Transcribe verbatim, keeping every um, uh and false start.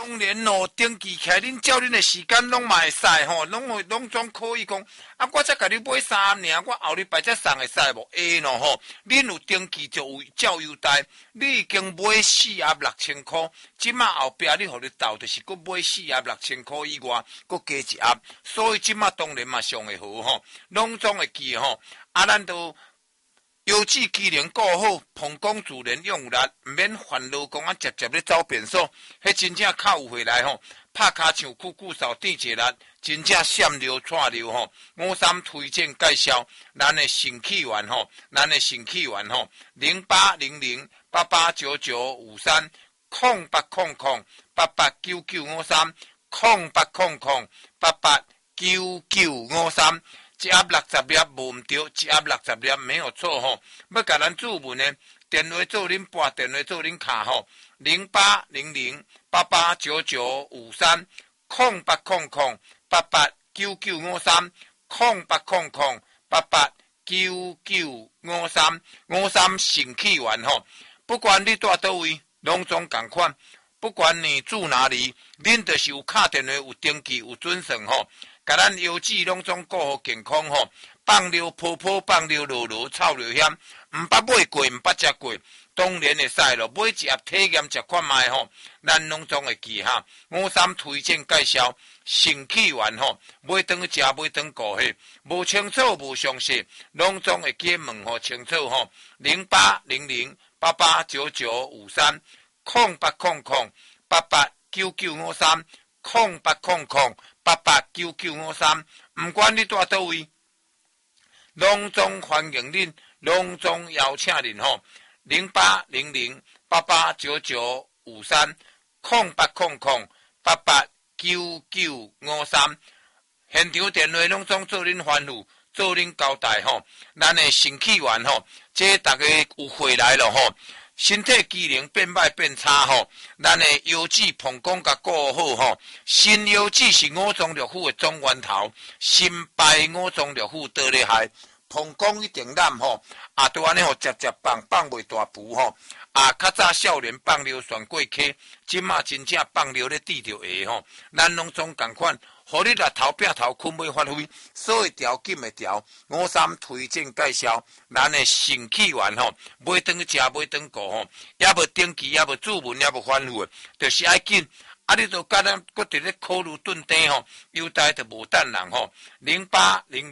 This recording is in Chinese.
当然哦，登记起来，恁照恁的时间拢嘛会使吼，拢会拢总可以讲。啊，我才甲你买三年，我后日摆才送会使无？会咯吼，恁有登记就有照优待。你已经买四盒六千块，即马后壁你互你斗，就是佫买四盒六千块以外，佫加一盒，所以即马当然嘛上会好吼，拢总会记吼。啊，咱都。优质机能顾好，膀胱自然用力，免烦恼讲啊，直接咧走便所，迄真正靠有回来吼。拍骹唱久久扫地一力，真正闪流串流吼。五三推荐介绍，咱的肾气丸吼，咱的肾气丸吼，零八零零八八九九五三空八空空八八九九五三空八空空八八九九五三。一盒六十粒无毋对，一盒六十粒没有错吼。要甲咱注文呢，电话做恁拨，电话做恁卡吼，零八零零八八九九五三空八空空八八九九五三空八空空八八九九五三五三肾气丸吼。不管你住倒位，拢总共款。不管你住哪里，恁就是有敲电话、有登记、有准算吼。甲咱优质拢总顾好健康吼，放尿泡泡，放尿落落，臭尿险，毋捌买过，毋捌食过，当然会使咯。买一盒体验食看卖吼，咱拢总会记哈。五三推荐介绍，肾气丸吼，买当食，买当顾迄，无清楚无详细，拢总会记问吼清楚吼。零八零零八八九九五三空八空空八八九九五三空八空空。八八九九五三，毋管你住倒位，拢总欢迎恁，拢总邀请恁吼。零八零零八八九九五三空八空空八八九九五三，现场电话拢总做恁欢呼，做恁交代吼。咱的肾气丸吼，这大家有回来了吼。身体机能变歹变差吼，咱的腰子膀胱甲顾好吼。新腰子是五脏六腑的总源头，新败五脏六腑倒咧害，膀胱一定烂吼。啊，都安尼吼，直接放放袂大浮吼。啊，较早少年放尿旋过溪，即马真正放尿咧滴着下吼。咱拢总共款。互你来头壁头困袂发挥，所以条紧会调。五三推荐介绍，咱的肾气丸吼，买当食，买当顾吼，也无登记，也无注文，也无反复，就是爱紧。啊，你都甲咱搁伫咧考虑炖茶吼，优待就无等人吼，零八零。